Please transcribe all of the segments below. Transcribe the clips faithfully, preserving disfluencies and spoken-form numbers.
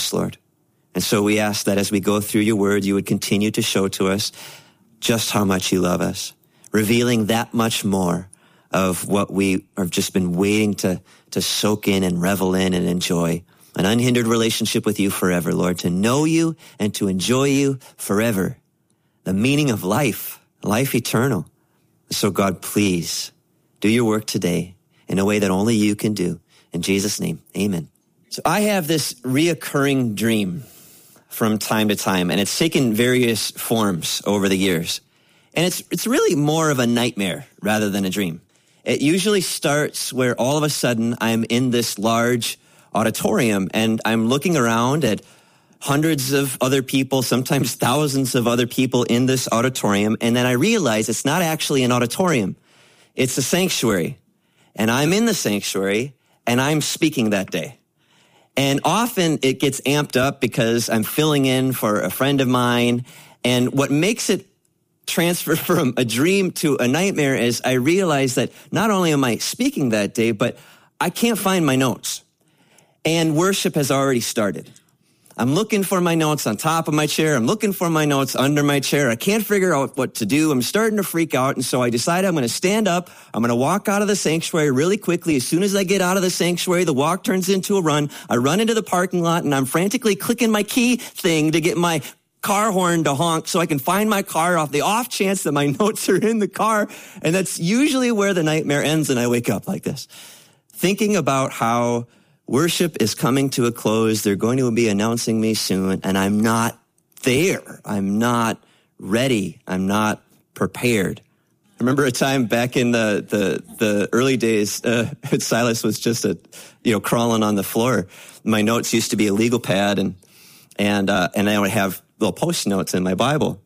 us, Lord. And so we ask that as we go through your word, you would continue to show to us just how much you love us, revealing that much more of what we have just been waiting to, to soak in and revel in and enjoy. An unhindered relationship with you forever, Lord, to know you and to enjoy you forever. The meaning of life, life eternal. So God, please do your work today in a way that only you can do. In Jesus' name, amen. So I have this reoccurring dream from time to time, and it's taken various forms over the years. And it's it's really more of a nightmare rather than a dream. It usually starts where all of a sudden I'm in this large auditorium and I'm looking around at hundreds of other people, sometimes thousands of other people in this auditorium. And then I realize it's not actually an auditorium. It's a sanctuary. And I'm in the sanctuary and I'm speaking that day. And often it gets amped up because I'm filling in for a friend of mine. And what makes it transfer from a dream to a nightmare is I realize that not only am I speaking that day, but I can't find my notes. And worship has already started. I'm looking for my notes on top of my chair. I'm looking for my notes under my chair. I can't figure out what to do. I'm starting to freak out. And so I decided I'm going to stand up. I'm going to walk out of the sanctuary really quickly. As soon as I get out of the sanctuary, the walk turns into a run. I run into the parking lot and I'm frantically clicking my key thing to get my car horn to honk so I can find my car off the off chance that my notes are in the car. And that's usually where the nightmare ends. And I wake up like this, thinking about how worship is coming to a close. They're going to be announcing me soon, and I'm not there. I'm not ready. I'm not prepared. I remember a time back in the the, the early days, uh, Silas was just a you know crawling on the floor. My notes used to be a legal pad, and and uh, and I would have little post notes in my Bible,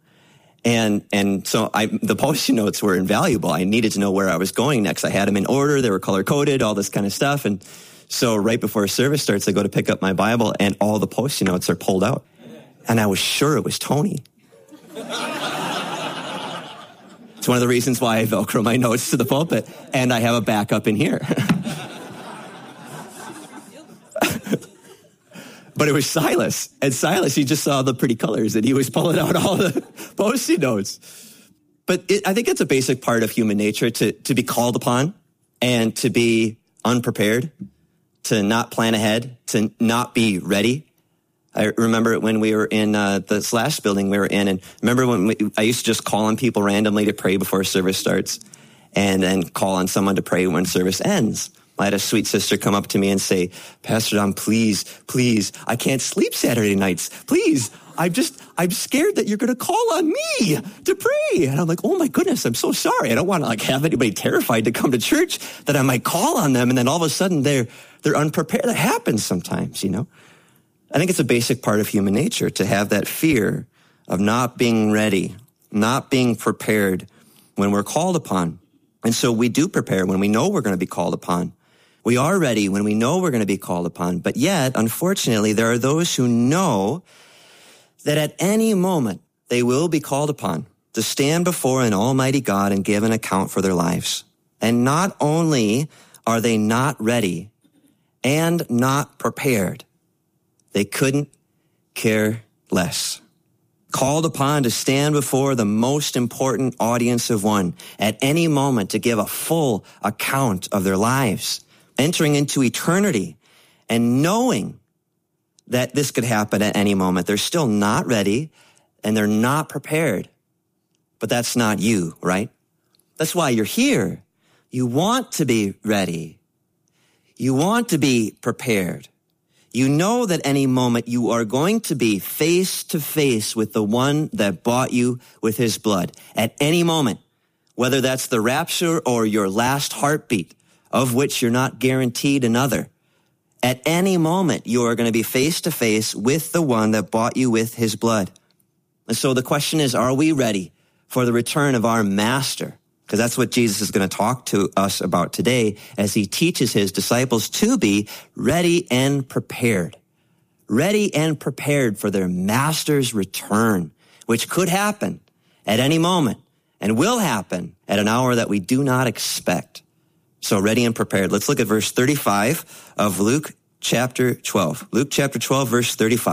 and and so I the post notes were invaluable. I needed to know where I was going next. I had them in order. They were color coded, all this kind of stuff, and so right before service starts, I go to pick up my Bible, and all the post-it notes are pulled out. And I was sure it was Tony. It's one of the reasons why I Velcro my notes to the pulpit, and I have a backup in here. But it was Silas. And Silas, he just saw the pretty colors, and he was pulling out all the post-it notes. But it, I think it's a basic part of human nature to, to be called upon and to be unprepared, to not plan ahead, to not be ready. I remember when we were in uh, the Slash building we were in, and remember when we, I used to just call on people randomly to pray before service starts, and then call on someone to pray when service ends. I had a sweet sister come up to me and say, Pastor Don, please, please, I can't sleep Saturday nights. Please, I'm just, I'm scared that you're going to call on me to pray. And I'm like, oh my goodness, I'm so sorry. I don't want to like have anybody terrified to come to church that I might call on them. And then all of a sudden they're, they're unprepared. That happens sometimes, you know. I think it's a basic part of human nature to have that fear of not being ready, not being prepared when we're called upon. And so we do prepare when we know we're going to be called upon. We are ready when we know we're going to be called upon. But yet, unfortunately, there are those who know that at any moment they will be called upon to stand before an almighty God and give an account for their lives. And not only are they not ready and not prepared, they couldn't care less. Called upon to stand before the most important audience of one at any moment to give a full account of their lives, entering into eternity and knowing that this could happen at any moment. They're still not ready and they're not prepared. But that's not you, right? That's why you're here. You want to be ready. You want to be prepared. You know that any moment you are going to be face to face with the one that bought you with his blood. At any moment, whether that's the rapture or your last heartbeat, of which you're not guaranteed another. At any moment, you are going to be face to face with the one that bought you with his blood. And so the question is, are we ready for the return of our master? Because that's what Jesus is going to talk to us about today as he teaches his disciples to be ready and prepared. Ready and prepared for their master's return, which could happen at any moment and will happen at an hour that we do not expect. So ready and prepared. Let's look at verse thirty-five of Luke chapter twelve. Luke chapter twelve, verse thirty-five.